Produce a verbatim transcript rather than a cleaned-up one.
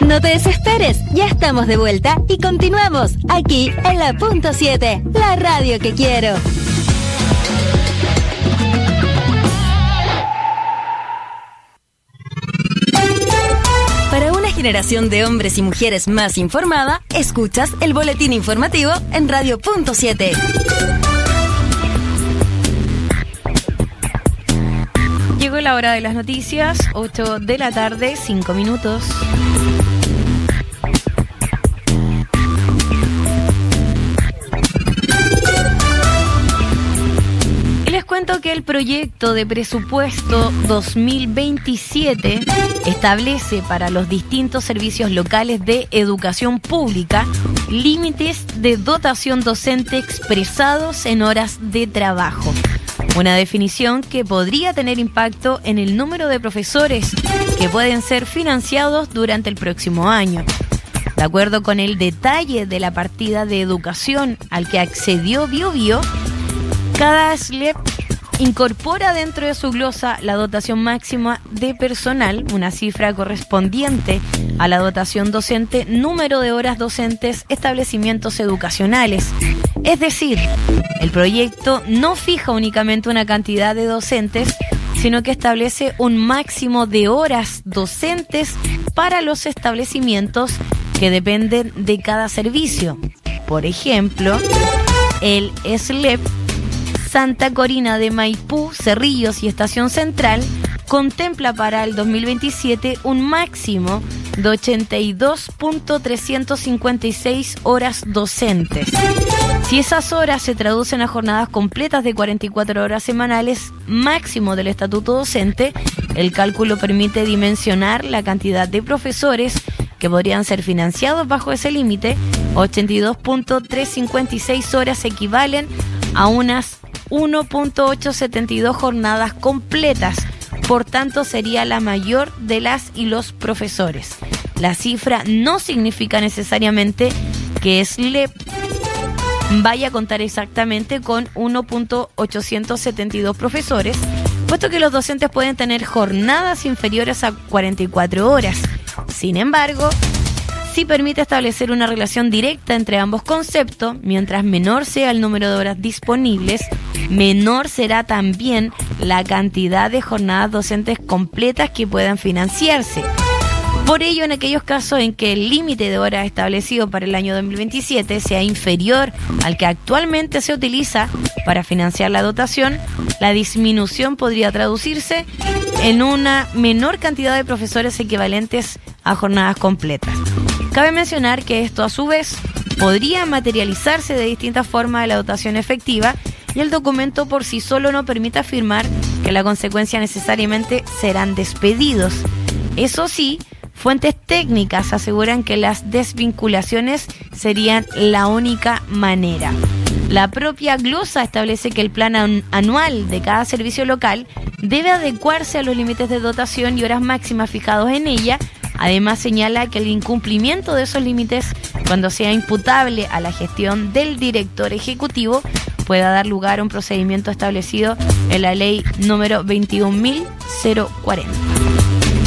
No te desesperes, ya estamos de vuelta y continuamos aquí en la punto siete, la radio que quiero. Para una generación de hombres y mujeres más informada, escuchas el boletín informativo en radio punto siete. Llegó la hora de las noticias, ocho de la tarde, cinco minutos. Cuento que el proyecto de presupuesto dos mil veintisiete establece para los distintos servicios locales de educación pública límites de dotación docente expresados en horas de trabajo. Una definición que podría tener impacto en el número de profesores que pueden ser financiados durante el próximo año. De acuerdo con el detalle de la partida de educación al que accedió BioBio, cada S L E P incorpora dentro de su glosa la dotación máxima de personal, una cifra correspondiente a la dotación docente, número de horas docentes, establecimientos educacionales. Es decir, el proyecto no fija únicamente una cantidad de docentes, sino que establece un máximo de horas docentes para los establecimientos que dependen de cada servicio. Por ejemplo, el S L E P Santa Corina de Maipú, Cerrillos y Estación Central contempla para el dos mil veintisiete un máximo de ochenta y dos punto trescientos cincuenta y seis horas docentes. Si esas horas se traducen a jornadas completas de cuarenta y cuatro horas semanales, máximo del estatuto docente, el cálculo permite dimensionar la cantidad de profesores que podrían ser financiados bajo ese límite. ochenta y dos punto trescientos cincuenta y seis horas equivalen a unas uno punto ochocientos setenta y dos jornadas completas. Por tanto, sería la mayor de las y los profesores. La cifra no significa necesariamente que S L E P vaya a contar exactamente con uno punto ochocientos setenta y dos profesores, puesto que los docentes pueden tener jornadas inferiores a cuarenta y cuatro horas. Sin embargo, sí permite establecer una relación directa entre ambos conceptos. Mientras menor sea el número de horas disponibles, menor será también la cantidad de jornadas docentes completas que puedan financiarse. Por ello, en aquellos casos en que el límite de horas establecido para el año dos mil veintisiete sea inferior al que actualmente se utiliza para financiar la dotación, la disminución podría traducirse en una menor cantidad de profesores equivalentes a jornadas completas. Cabe mencionar que esto, a su vez, podría materializarse de distintas formas de la dotación efectiva, y el documento por sí solo no permite afirmar que la consecuencia necesariamente serán despedidos. Eso sí, fuentes técnicas aseguran que las desvinculaciones serían la única manera. La propia glosa establece que el plan an- anual de cada servicio local debe adecuarse a los límites de dotación y horas máximas fijados en ella. Además, señala que el incumplimiento de esos límites, cuando sea imputable a la gestión del director ejecutivo, pueda dar lugar a un procedimiento establecido en la ley número veintiún mil cuarenta.